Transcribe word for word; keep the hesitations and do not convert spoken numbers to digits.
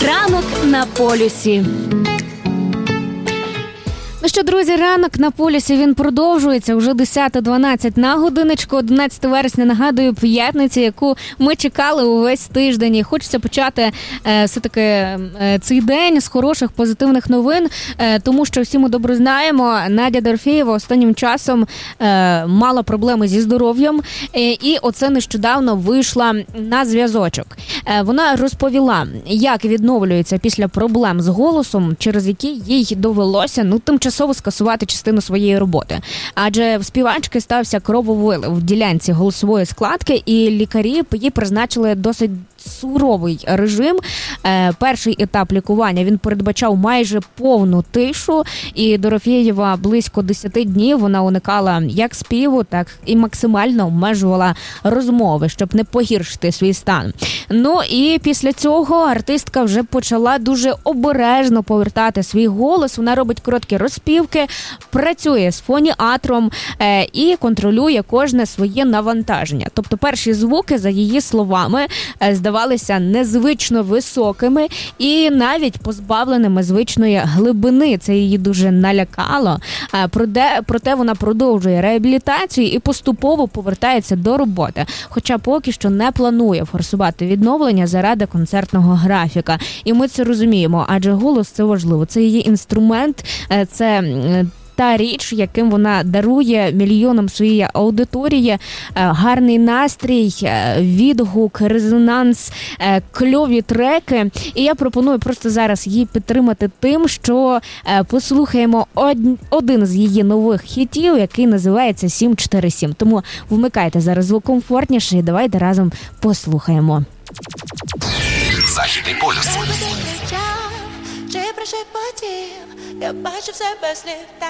Ранок на полюсі. Ну що, друзі, ранок на полюсі, він продовжується. Вже десята дванадцять на годиночку, одинадцяте вересня, нагадую, п'ятниця, яку ми чекали увесь тиждень. І хочеться почати е, все-таки е, цей день з хороших, позитивних новин, е, тому що всі ми добре знаємо, Надя Дорофєєва останнім часом е, мала проблеми зі здоров'ям, е, і оце нещодавно вийшла на зв'язочок. Е, вона розповіла, як відновлюється після проблем з голосом, через які їй довелося, ну, тимчасово скасувати частину своєї роботи. Адже в співачки стався крововилив в ділянці голосової складки, і лікарі їй призначили досить суровий режим. Е, перший етап лікування, він передбачав майже повну тишу, і Дорофєєва близько десять днів вона уникала як співу, так і максимально обмежувала розмови, щоб не погіршити свій стан. Ну і після цього артистка вже почала дуже обережно повертати свій голос. Вона робить короткі розпівки, працює з фоніатром е, і контролює кожне своє навантаження. Тобто перші звуки, за її словами, е, здавалися незвично високими і навіть позбавленими звичної глибини. Це її дуже налякало. Е, проте, проте вона продовжує реабілітацію і поступово повертається до роботи. Хоча поки що не планує форсувати відновлення заради концертного графіка. І ми це розуміємо, адже голос – це важливо. Це її інструмент, е, це та річ, яким вона дарує мільйонам своєї аудиторії гарний настрій, відгук, резонанс, кльові треки. І я пропоную просто зараз її підтримати тим, що послухаємо один з її нових хітів, який називається сім чотири сім. Тому вмикайте зараз звук комфортніше і давайте разом послухаємо. Західний полюс. Чи пришепотів, я бачу все без слів.